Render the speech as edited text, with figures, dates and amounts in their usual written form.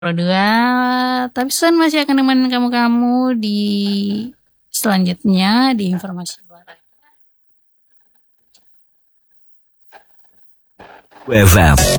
Dua, tapi Sun masih akan nemenin kamu di selanjutnya di informasi olahraga. FM